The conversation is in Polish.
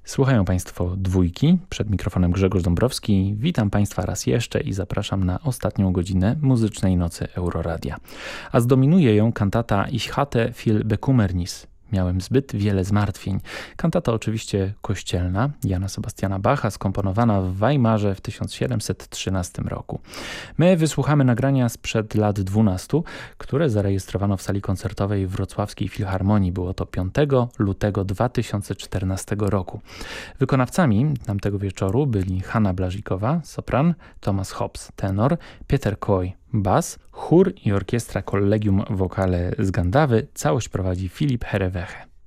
Słuchają Państwo Dwójki, przed mikrofonem Grzegorz Dąbrowski. Witam Państwa raz jeszcze i zapraszam na ostatnią godzinę muzycznej nocy Euroradia. A zdominuje ją kantata Ich hatte viel Bekümmernis. Miałem zbyt wiele zmartwień. Kantata oczywiście kościelna Jana Sebastiana Bacha, skomponowana w Weimarze w 1713 roku. My wysłuchamy nagrania sprzed lat 12, które zarejestrowano w sali koncertowej Wrocławskiej Filharmonii. Było to 5 lutego 2014 roku. Wykonawcami tamtego wieczoru byli Hanna Błażikowa, sopran, Thomas Hobbs, tenor, Peter Koy, bas, chór i orkiestra Collegium Vocale z Gandawy. Całość prowadzi Filip Herrewehe.